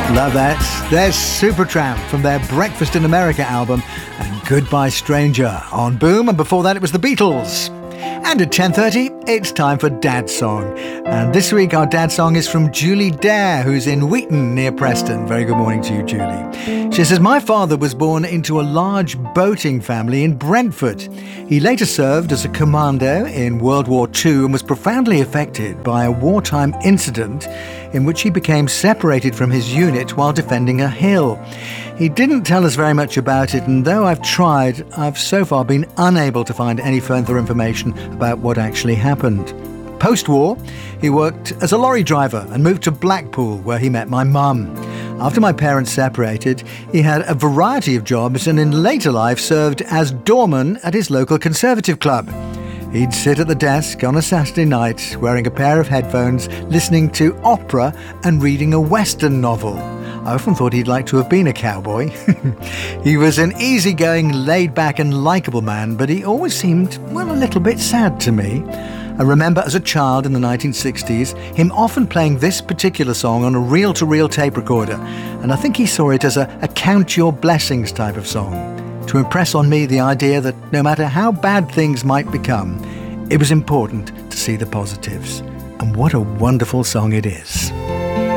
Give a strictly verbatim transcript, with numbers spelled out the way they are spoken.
Love that. There's Supertramp from their Breakfast in America album and Goodbye Stranger on Boom, and before that it was the Beatles. And at ten thirty, it's time for Dad Song. And this week our Dad Song is from Julie Dare, who's in Wheaton near Preston. Very good morning to you, Julie. She says, my father was born into a large boating family in Brentford. He later served as a commando in World War Two and was profoundly affected by a wartime incident in which he became separated from his unit while defending a hill. He didn't tell us very much about it, and though I've tried, I've so far been unable to find any further information about what actually happened. Post-war, he worked as a lorry driver and moved to Blackpool, where he met my mum. After my parents separated, he had a variety of jobs and in later life served as doorman at his local Conservative club. He'd sit at the desk on a Saturday night, wearing a pair of headphones, listening to opera and reading a Western novel. I often thought he'd like to have been a cowboy. He was an easygoing, laid-back and likeable man, but he always seemed, well, a little bit sad to me. I remember as a child in the nineteen sixties, him often playing this particular song on a reel-to-reel tape recorder, and I think he saw it as a, a count your blessings type of song, to impress on me the idea that no matter how bad things might become, it was important to see the positives. And what a wonderful song it is.